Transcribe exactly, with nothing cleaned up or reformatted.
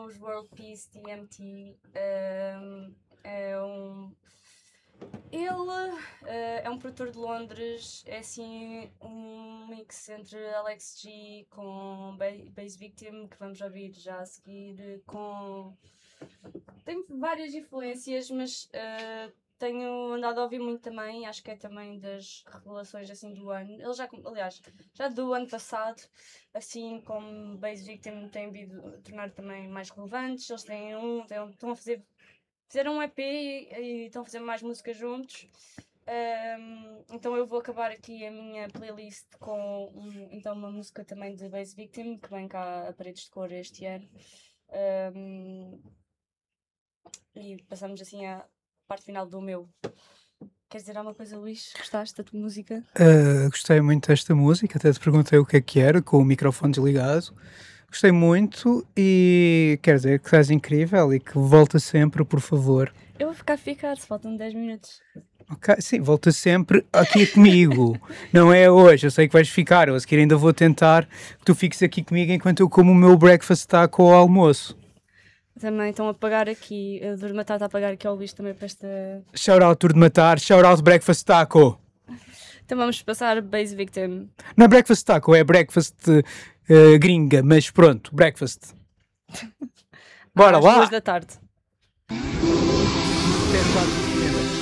são os World Peace T M T. Um, é um... Ele uh, é um produtor de Londres, é assim um mix entre Alex G com Base Victim, que vamos ouvir já a seguir, com... Tem várias influências, mas uh, tenho andado a ouvir muito também, acho que é também das revelações assim do ano. Ele já, aliás, já do ano passado, assim como Base Victim tem vindo a tornar também mais relevantes, eles têm um, têm, estão a fazer... Fizeram um E P e, e estão a fazer mais músicas juntos. Um, então eu vou acabar aqui a minha playlist com um, então uma música também de Base Victim, que vem cá a Paredes de Cor este ano. Um, e passamos assim à parte final do meu. Queres dizer alguma coisa, Luís? Gostaste da tua música? Uh, gostei muito desta música, até te perguntei o que é que era, com o microfone desligado. Gostei muito e quer dizer que estás incrível e que volta sempre, por favor. Eu vou ficar ficado, faltam dez minutos. Ok, sim, volta sempre aqui comigo. Não é hoje, eu sei que vais ficar, eu a seguir ainda vou tentar que tu fiques aqui comigo enquanto eu como o meu breakfast taco ao almoço. Também estão a pagar aqui, a Duro de Matar está a pagar aqui ao Luís também para esta... Shout out Duro de Matar, shout out breakfast taco. Então vamos passar Base Victim. Não é breakfast taco, é breakfast uh, gringa, mas pronto, breakfast. Bora Às lá! duas da tarde. Até